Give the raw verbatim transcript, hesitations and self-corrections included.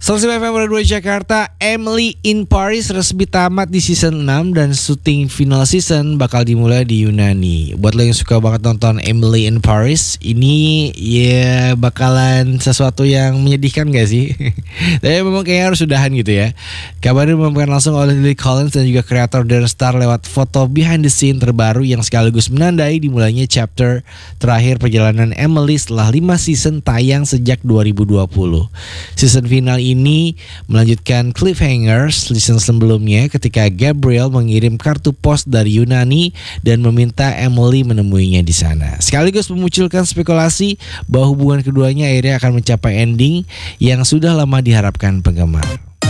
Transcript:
Selesai F M dua Jakarta, Emily in Paris resmi tamat di season enam dan syuting final season bakal dimulai di Yunani. Buat lo yang suka banget nonton Emily in Paris, ini ya bakalan sesuatu yang menyedihkan gak sih? Tapi memang kayaknya harus sudahan gitu ya. Kabarnya diumumkan langsung oleh Lily Collins dan juga kreator Dan Star lewat foto behind the scene terbaru yang sekaligus menandai dimulainya chapter terakhir perjalanan Emily setelah lima season tayang sejak dua ribu dua puluh. Season final ini melanjutkan cliffhanger season sebelumnya ketika Gabriel mengirim kartu pos dari Yunani dan meminta Emily menemuinya di sana. Sekaligus memunculkan spekulasi bahwa hubungan keduanya akhirnya akan mencapai ending yang sudah lama diharapkan penggemar.